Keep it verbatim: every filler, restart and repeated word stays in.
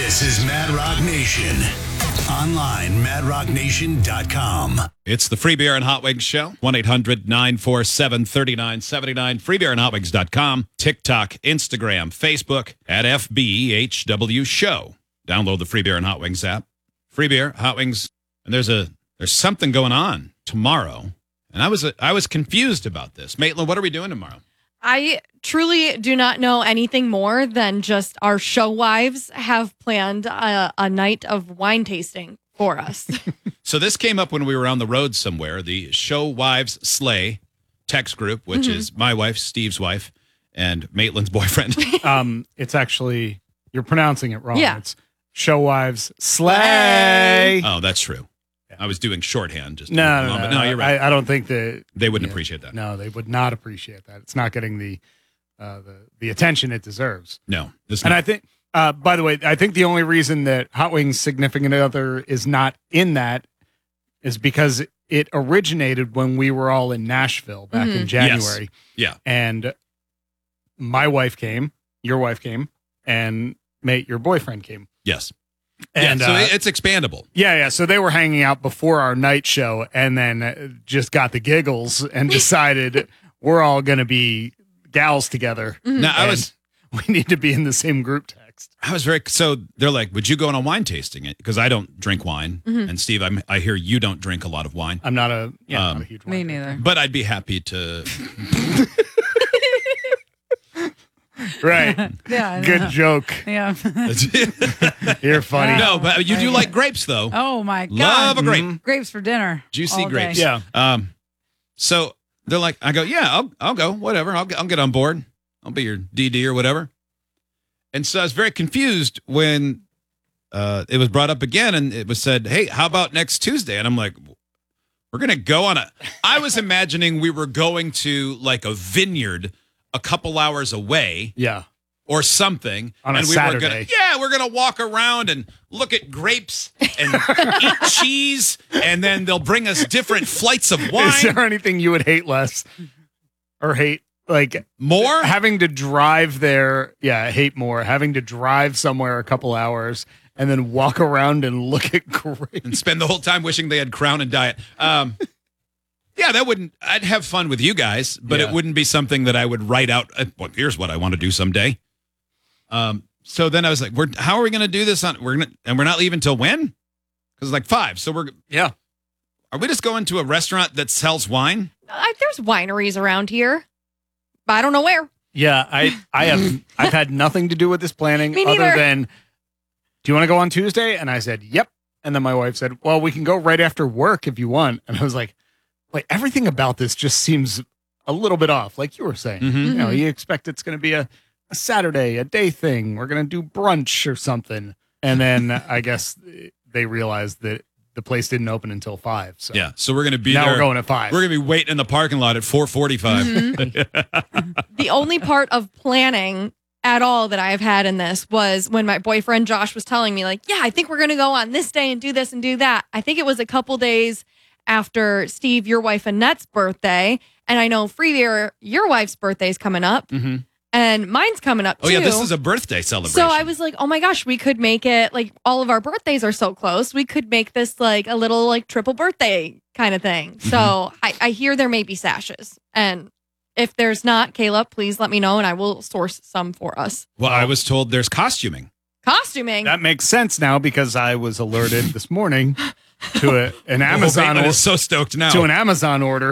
This is Mad Rock Nation. Online, mad rock nation dot com. It's the Free Beer and Hot Wings Show. one eight hundred nine four seven three nine seven nine. free beer and hot wings dot com. TikTok, Instagram, Facebook at F B H W Show. Download the Free Beer and Hot Wings app. Free Beer, Hot Wings. And there's a there's something going on tomorrow. And I was I was confused about this. Maitland, what are we doing tomorrow? I truly do not know anything more than just our show wives have planned a, a night of wine tasting for us. So this came up when we were on the road somewhere. The Show Wives Slay text group, which mm-hmm. is my wife, Steve's wife, and Maitland's boyfriend. um, it's actually, you're pronouncing it wrong. Yeah. It's Show Wives Slay. Oh, that's true. I was doing shorthand. Just no, no, long, no, but no, you're right. I, I don't think that they wouldn't yeah, appreciate that. No, they would not appreciate that. It's not getting the uh, the the attention it deserves. No, and not. I think, uh, by the way, I think the only reason that Hot Wings' significant other is not in that is because it originated when we were all in Nashville back mm-hmm. in January. Yes. Yeah, and my wife came, your wife came, and mate, your boyfriend came. Yes. And yeah, so uh, it's expandable. Yeah, yeah. So they were hanging out before our night show and then just got the giggles and decided we're all going to be gals together. Mm-hmm. Now, I was we need to be in the same group text. I was very so they're like, "Would you go on a wine tasting?" Because I don't drink wine. Mm-hmm. And Steve, I'm, I hear you don't drink a lot of wine. I'm not a yeah, um, not a huge wine Me neither. But I'd be happy to Right. Yeah. Good joke. Yeah. You're funny. No, but you do like grapes though. Oh my God. Love a grape. Mm-hmm. Grapes for dinner. Juicy all grapes. day. Yeah. Um, so they're like, I go, yeah, I'll I'll go, whatever. I'll get, I'll get on board. I'll be your D D or whatever. And so I was very confused when uh, it was brought up again, and it was said, hey, how about next Tuesday? And I'm like, we're gonna go on a. I was imagining we were going to like a vineyard a couple hours away. Yeah. Or something, on a and we Saturday. were gonna, yeah, we're gonna walk around and look at grapes and eat cheese, and then they'll bring us different flights of wine. Is there anything you would hate less or hate like more? Having to drive there? Yeah, hate more. Having to drive somewhere a couple hours and then walk around and look at grapes and spend the whole time wishing they had Crown and Diet. Um, yeah, that wouldn't. I'd have fun with you guys, but Yeah. it wouldn't be something that I would write out. Uh, well, here's what I want to do someday. Um, so then I was like, "We're how are we going to do this on? We're gonna and we're not leaving till when? Because it's like five. So we're Yeah. Are we just going to a restaurant that sells wine? I, there's wineries around here, but I don't know where. Yeah, I I have I've had nothing to do with this planning Me other neither. than do you want to go on Tuesday? And I said, "Yep." And then my wife said, "Well, we can go right after work if you want." And I was like, "Wait, everything about this just seems a little bit off, like you were saying. Mm-hmm. You know, you expect it's going to be a, a Saturday, a day thing. We're going to do brunch or something." And then I guess they realized that the place didn't open until five. So Yeah. So we're going to be now there. we're going at five. We're going to be waiting in the parking lot at four forty-five. Mm-hmm. The only part of planning at all that I have had in this was when my boyfriend Josh was telling me, like, yeah, I think we're going to go on this day and do this and do that. I think it was a couple days after Steve, your wife Annette's birthday. And I know Free Beer, your wife's birthday is coming up. Mm-hmm. And mine's coming up Oh, too. yeah, this is a birthday celebration. So I was like, oh my gosh, we could make it like all of our birthdays are so close. We could make this like a little like triple birthday kind of thing. Mm-hmm. So I, I hear there may be sashes. And if there's not, Kayla, please let me know and I will source some for us. Well, I was told there's costuming. Costuming. That makes sense now because I was alerted this morning to a, an Amazon Oh, order. is so stoked now. To an Amazon order